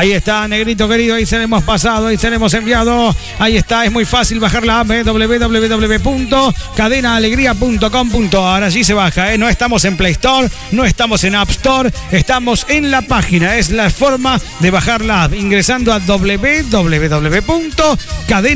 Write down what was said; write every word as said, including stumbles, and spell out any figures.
Ahí está, negrito querido, ahí se le hemos pasado, ahí se le hemos enviado. Ahí está, es muy fácil bajar la app, eh, doble u doble u doble u punto cadena alegría punto com punto a r. Allí se baja, eh. No estamos en Play Store, no estamos en App Store, estamos en la página. Es la forma de bajar la app, ingresando a doble u doble u doble u punto cadena